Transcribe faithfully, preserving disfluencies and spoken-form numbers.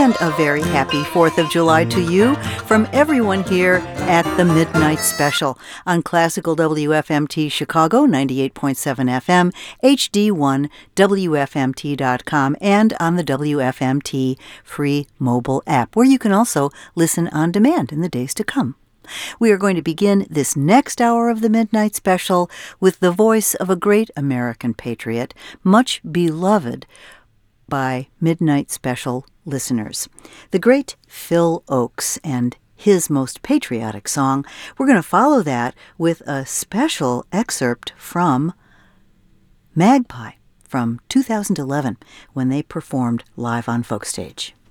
And a very happy fourth of July to you from everyone here at the Midnight Special on Classical W F M T Chicago, ninety-eight point seven F M, H D one, W F M T dot com, and on the W F M T free mobile app, where you can also listen on demand in the days to come. We are going to begin this next hour of the Midnight Special with the voice of a great American patriot, much beloved by Midnight Special listeners, the great Phil Ochs, and his most patriotic song. We're going to follow that with a special excerpt from Magpie from two thousand eleven when they performed live on Folk Stage.